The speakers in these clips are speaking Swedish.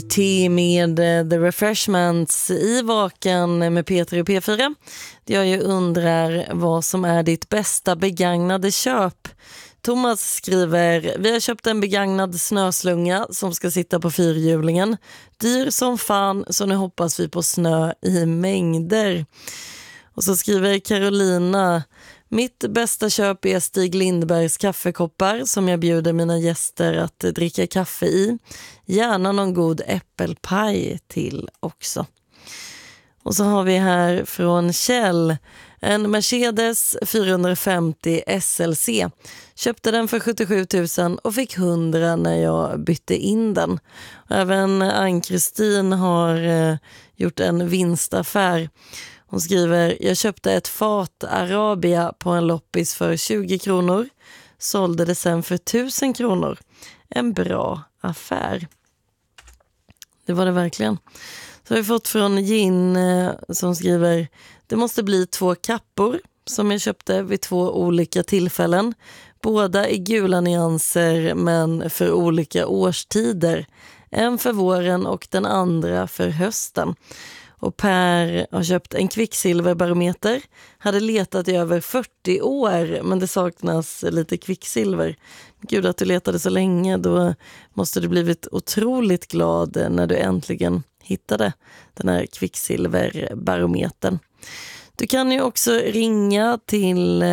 Te med The Refreshments i Vaken med Peter och P4. Jag ju undrar vad som är ditt bästa begagnade köp. Thomas skriver: vi har köpt en begagnad snöslunga som ska sitta på fyrhjulingen. Dyr som fan, så nu hoppas vi på snö i mängder. Och så skriver Carolina: mitt bästa köp är Stig Lindbergs kaffekoppar som jag bjuder mina gäster att dricka kaffe i. Gärna någon god äppelpaj till också. Och så har vi här från Kjell en Mercedes 450 SLC. Köpte den för 77 000 och fick 100 när jag bytte in den. Och även Ann-Kristin har gjort en vinstaffär. Hon skriver: jag köpte ett fat Arabia på en loppis för 20 kronor. Sålde det sen för 1000 kronor. En bra affär. Det var det verkligen. Så har vi fått från Gin som skriver: det måste bli 2 kappor som jag köpte vid 2 olika tillfällen. Båda i gula nyanser men för olika årstider. En för våren och den andra för hösten. Och Per har köpt en kvicksilverbarometer. Hade letat i över 40 år men det saknas lite kvicksilver. Gud att du letade så länge, då måste du blivit otroligt glad när du äntligen hittade den här kvicksilverbarometern. Du kan ju också ringa till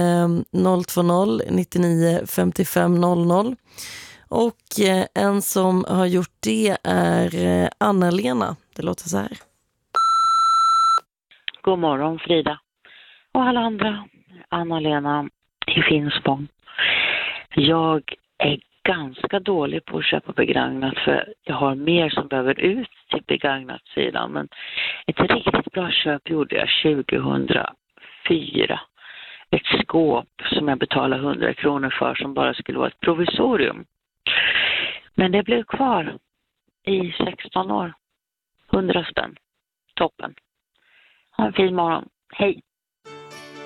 020-99 55 00. Och en som har gjort det är Anna-Lena. Det låter så här. God morgon Frida och alla andra. Anna-Lena i Finspång. Jag är ganska dålig på att köpa begagnat för jag har mer som behöver ut till begagnat sidan. Men ett riktigt bra köp gjorde jag 2004. Ett skåp som jag betalade 100 kronor för som bara skulle vara ett provisorium. Men det blev kvar i 16 år. 100 spänn. Toppen. Ha en fin morgon. Hej!